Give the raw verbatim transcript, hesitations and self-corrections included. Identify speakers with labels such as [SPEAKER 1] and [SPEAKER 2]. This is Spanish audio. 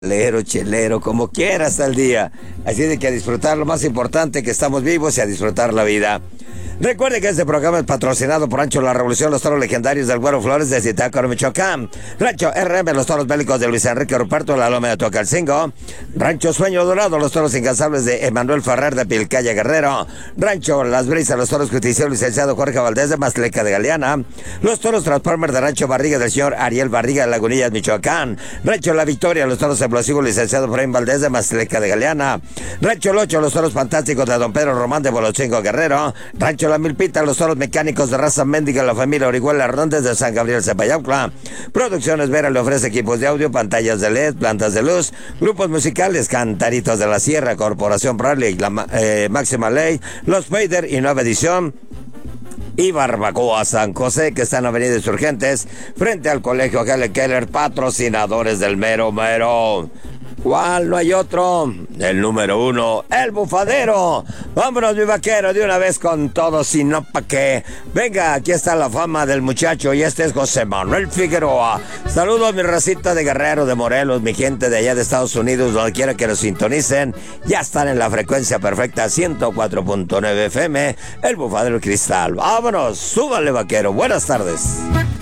[SPEAKER 1] Lero, chelero, como quiera hasta el día. Así de que a disfrutar lo más importante, que estamos vivos, y a disfrutar la vida. Recuerde que este programa es patrocinado por Rancho La Revolución, los toros legendarios del Güero Flores de Zitácuaro, Michoacán. Rancho R M, los toros bélicos de Luis Enrique Ruperto, la Loma de Tocalcingo. Rancho Sueño Dorado, los toros incansables de Emanuel Ferrer de Pilcaya Guerrero. Rancho Las Brisas, los toros justiciero licenciado Jorge Valdés de Mazleca de Galeana. Los toros Transformer de Rancho Barriga del señor Ariel Barriga de Lagunillas, Michoacán. Rancho La Victoria, los toros explosivos licenciado Efraín Valdés de Mazleca de Galeana. Rancho Locho, los toros fantásticos de Don Pedro Román de Bolochingo Guerrero. Rancho La Milpita, los toros mecánicos de raza Méndiga, la familia Orihuela Hernández de San Gabriel Cepayaucla. Producciones Vera le ofrece equipos de audio, pantallas de L E D, plantas de luz, grupos musicales, Cantaritos de la Sierra, Corporación Bradley, la eh, Máxima Ley, Los Fader y Nueva Edición. Y Barbacoa San José, que está en Avenida Insurgentes, frente al Colegio Helen Keller, patrocinadores del mero mero. ¿Cuál? No hay otro. El número uno, el Bufadero. Vámonos, mi vaquero, de una vez con todo, si no pa' qué. Venga, aquí está la fama del muchacho, y este es José Manuel Figueroa. Saludos, mi racita de Guerrero, de Morelos, mi gente de allá de Estados Unidos, donde quiera que nos sintonicen. Ya están en la frecuencia perfecta, ciento cuatro punto nueve F M, el Bufadero Cristal. Vámonos, súbale, vaquero. Buenas tardes.